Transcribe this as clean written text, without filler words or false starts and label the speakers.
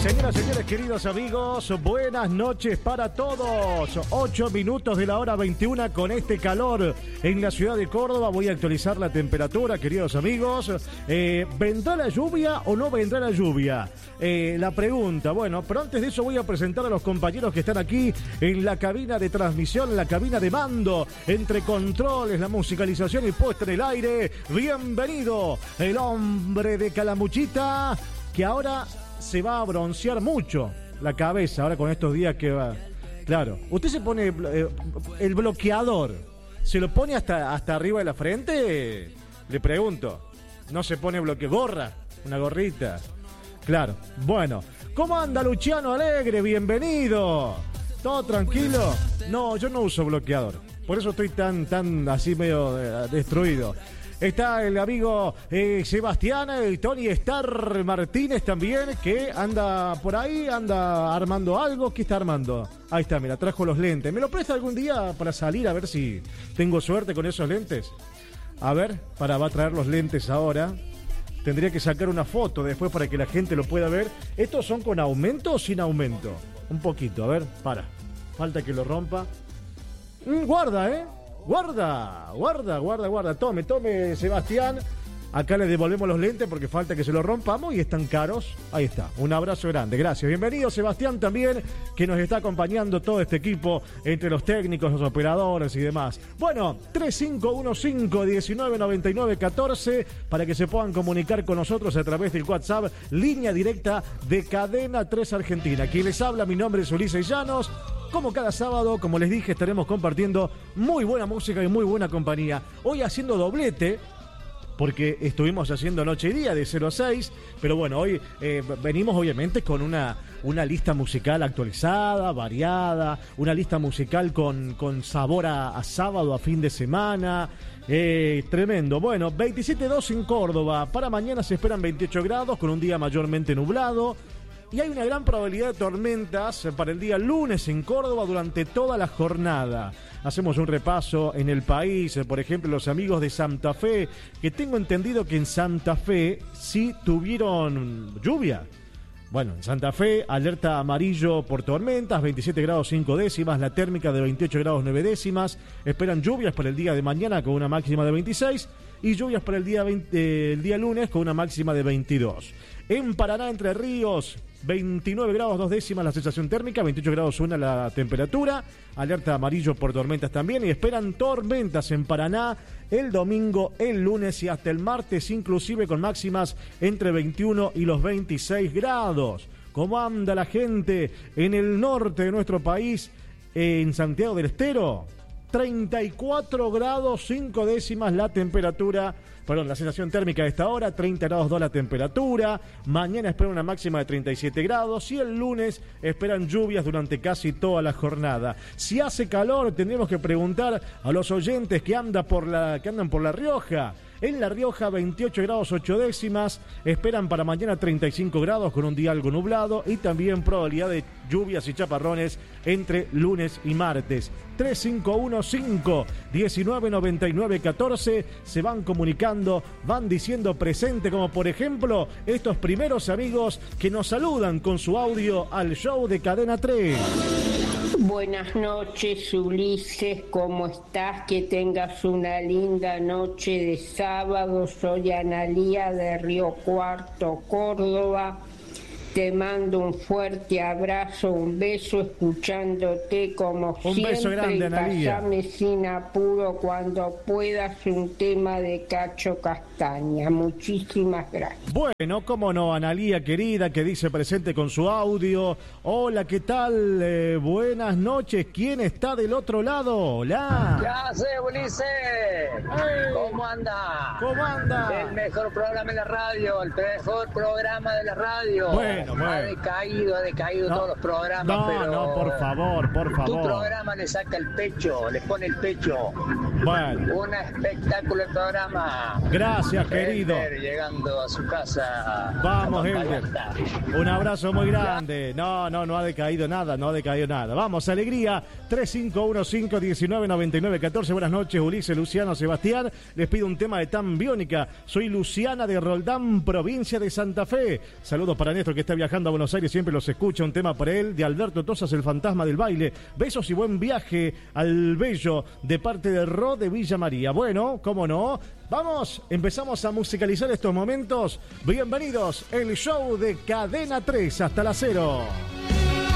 Speaker 1: Señoras, señores, queridos amigos, buenas noches para todos. 8 minutos de la hora 21 con este calor en la ciudad de Córdoba. Voy a actualizar la temperatura, queridos amigos. ¿Vendrá la lluvia o no vendrá la lluvia? La pregunta, bueno, pero antes de eso voy a presentar a los compañeros que están aquí en la cabina de transmisión, en la cabina de mando, entre controles, la musicalización y puesta en el aire. Bienvenido, el hombre de Calamuchita, que ahora se va a broncear mucho la cabeza, ahora con estos días que va. Claro, usted se pone el bloqueador, ¿se lo pone hasta arriba de la frente? Le pregunto, ¿no se pone gorra? Una gorrita. Claro, bueno, ¿cómo anda Luciano Alegre? Bienvenido. ¿Todo tranquilo? No, yo no uso bloqueador, por eso estoy tan así medio destruido. Está el amigo Sebastián, Tony Star Martínez también, que anda por ahí, anda armando algo. ¿Qué está armando? Ahí está, mira, trajo los lentes. ¿Me lo presta algún día para salir a ver si tengo suerte con esos lentes? A ver, va a traer los lentes ahora. Tendría que sacar una foto después para que la gente lo pueda ver. ¿Estos son con aumento o sin aumento? Un poquito, a ver, falta que lo rompa. Guarda, Guarda. Tome, Sebastián. Acá le devolvemos los lentes porque falta que se los rompamos y están caros. Ahí está. Un abrazo grande. Gracias. Bienvenido, Sebastián, también, que nos está acompañando todo este equipo, entre los técnicos, los operadores y demás. Bueno, 3515-1999-14 para que se puedan comunicar con nosotros a través del WhatsApp, línea directa de Cadena 3 Argentina. Quien les habla, mi nombre es Ulises Llanos. Como cada sábado, como les dije, estaremos compartiendo muy buena música y muy buena compañía. Hoy haciendo doblete, porque estuvimos haciendo noche y día de 0 a 6, pero bueno, hoy venimos obviamente con una lista musical actualizada, variada, una lista musical con sabor a sábado, a fin de semana. Tremendo. Bueno, 27.2 en Córdoba. Para mañana se esperan 28 grados con un día mayormente nublado. Y hay una gran probabilidad de tormentas para el día lunes en Córdoba durante toda la jornada. Hacemos un repaso en el país, por ejemplo, los amigos de Santa Fe, que tengo entendido que en Santa Fe sí tuvieron lluvia. Bueno, en Santa Fe, alerta amarillo por tormentas, 27 grados 5 décimas, la térmica de 28 grados 9 décimas. Esperan lluvias para el día de mañana con una máxima de 26 y lluvias para el día lunes con una máxima de 22. En Paraná, Entre Ríos, 29 grados 2 décimas la sensación térmica, 28 grados 1 la temperatura, alerta amarillo por tormentas también, y esperan tormentas en Paraná el domingo, el lunes y hasta el martes, inclusive con máximas entre 21 y los 26 grados. ¿Cómo anda la gente en el norte de nuestro país, en Santiago del Estero? 34 grados 5 décimas la temperatura, la sensación térmica de esta hora, 30 grados 2 la temperatura. Mañana esperan una máxima de 37 grados y el lunes esperan lluvias durante casi toda la jornada. Si hace calor, tendremos que preguntar a los oyentes que andan por La Rioja. En La Rioja, 28 grados 8 décimas, esperan para mañana 35 grados con un día algo nublado y también probabilidad de lluvias y chaparrones entre lunes y martes. 3515-1999-14, se van comunicando, van diciendo presente, como por ejemplo estos primeros amigos que nos saludan con su audio al show de Cadena 3.
Speaker 2: Buenas noches, Ulises, ¿cómo estás? Que tengas una linda noche de sábado. Soy Analía de Río Cuarto, Córdoba. Te mando un fuerte abrazo, un beso, escuchándote como
Speaker 1: un
Speaker 2: siempre.
Speaker 1: Beso grande, Analía.
Speaker 2: Pasame sin apuro cuando puedas un tema de Cacho Castaña. Muchísimas gracias.
Speaker 1: Bueno, cómo no, Analía querida, que dice presente con su audio. Hola, ¿qué tal? Buenas noches. ¿Quién está del otro lado? Hola.
Speaker 3: ¿Qué hace, Ulises?
Speaker 1: Hey.
Speaker 3: ¿Cómo anda?
Speaker 1: ¿Cómo anda?
Speaker 3: El mejor programa de la radio, el mejor programa de la radio.
Speaker 1: Bueno.
Speaker 3: Ha decaído todos los programas, pero...
Speaker 1: No, por favor.
Speaker 3: Tu programa le saca el pecho, le pone el pecho.
Speaker 1: Bueno.
Speaker 3: Un espectáculo el programa.
Speaker 1: Gracias, querido.
Speaker 3: Elder llegando a su casa.
Speaker 1: Vamos, Elder. Un abrazo muy grande. No ha decaído nada, Vamos, alegría. 3515-1999-14. Buenas noches, Ulises, Luciano, Sebastián. Les pido un tema de Tan Biónica. Soy Luciana de Roldán, provincia de Santa Fe. Saludos para Néstor, que está viajando a Buenos Aires, siempre los escucha. Un tema para él de Alberto Tosas, El Fantasma del Baile. Besos y buen viaje al Bello de parte de Ro de Villa María. Bueno, cómo no. Vamos, empezamos a musicalizar estos momentos. Bienvenidos, el show de Cadena 3 hasta la 0.